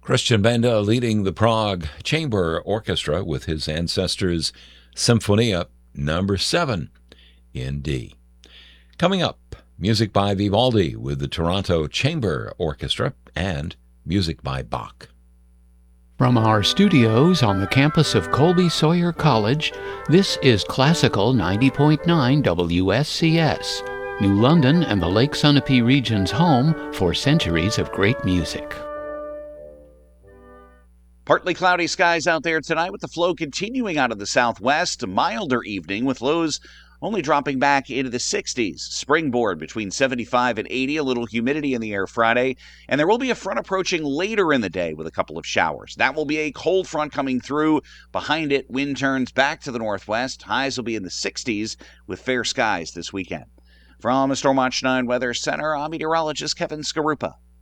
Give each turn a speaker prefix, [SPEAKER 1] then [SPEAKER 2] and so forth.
[SPEAKER 1] Christian Benda leading the Prague Chamber Orchestra with his ancestors' Symphonia number 7 in D. Coming up, music by Vivaldi with the Toronto Chamber Orchestra and music by Bach.
[SPEAKER 2] From our studios on the campus of Colby Sawyer College, this is Classical 90.9 WSCS, New London and the Lake Sunapee region's home for centuries of great music.
[SPEAKER 3] Partly cloudy skies out there tonight with the flow continuing out of the southwest. A milder evening with lows only dropping back into the 60s. Springboard between 75 and 80. A little humidity in the air Friday. And there will be a front approaching later in the day with a couple of showers. That will be a cold front coming through. Behind it, wind turns back to the northwest. Highs will be in the 60s with fair skies this weekend. From the Storm Watch 9 Weather Center, I'm meteorologist Kevin Skarupa.